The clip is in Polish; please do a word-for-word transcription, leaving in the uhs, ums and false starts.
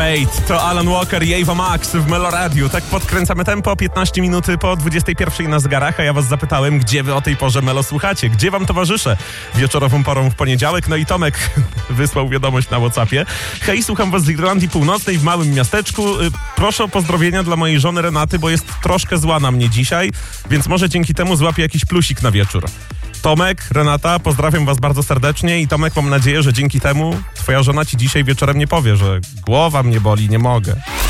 Fate, to Alan Walker i Ava Max w Meloradiu. Tak podkręcamy tempo, piętnaście minuty po dwudziestej pierwszej na zegarach, a ja was zapytałem, gdzie wy o tej porze Melo słuchacie? Gdzie wam towarzyszę wieczorową porą w poniedziałek? No i Tomek wysłał wiadomość na WhatsAppie. Hej, słucham was z Irlandii Północnej w małym miasteczku. Proszę o pozdrowienia dla mojej żony Renaty, bo jest troszkę zła na mnie dzisiaj, więc może dzięki temu złapię jakiś plusik na wieczór. Tomek, Renata, pozdrawiam was bardzo serdecznie i Tomek, mam nadzieję, że dzięki temu twoja żona ci dzisiaj wieczorem nie powie, że głowa mnie boli, nie mogę.